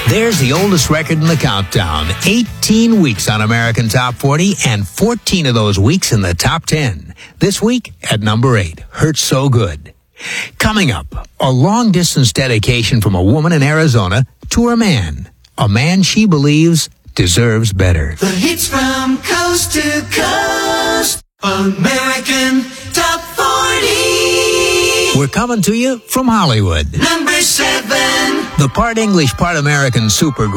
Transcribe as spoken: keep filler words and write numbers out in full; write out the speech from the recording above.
There's the oldest record in the countdown. eighteen weeks on American Top forty and fourteen of those weeks in the top ten. This week at number eight, Hurts So Good. Coming up, a long-distance dedication from a woman in Arizona to her man. A man she believes deserves better. The hits from coast to coast. American Top forty. We're coming to you from Hollywood. Number seven. The part English, part American supergroup